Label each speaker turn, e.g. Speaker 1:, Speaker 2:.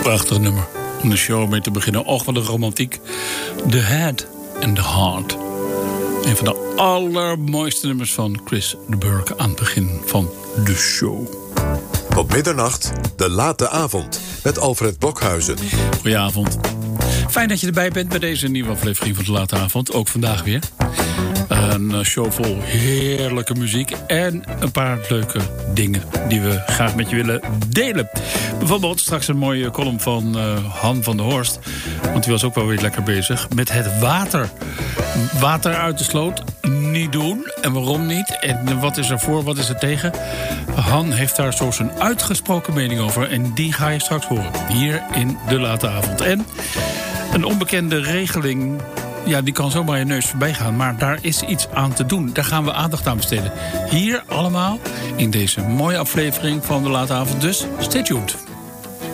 Speaker 1: Prachtig nummer om de show mee te beginnen. Och, wat een romantiek. The Head and the Heart. Een van de allermooiste nummers van Chris de Burgh aan het begin van de show.
Speaker 2: Tot middernacht, de late avond, met Alfred Blokhuizen.
Speaker 1: Goedenavond. Fijn dat je erbij bent bij deze nieuwe aflevering van de late avond. Ook vandaag weer. Een show vol heerlijke muziek en een paar leuke dingen die we graag met je willen delen. Bijvoorbeeld straks een mooie column van Han van der Horst. Want die was ook wel weer lekker bezig met het water. Water uit de sloot niet doen. En waarom niet? En wat is er voor, wat is er tegen? Han heeft daar zo zijn uitgesproken mening over. En die ga je straks horen. Hier in de late avond. En een onbekende regeling, ja, die kan zomaar je neus voorbij gaan. Maar daar is iets aan te doen. Daar gaan we aandacht aan besteden. Hier allemaal in deze mooie aflevering van de late avond. Dus stay tuned.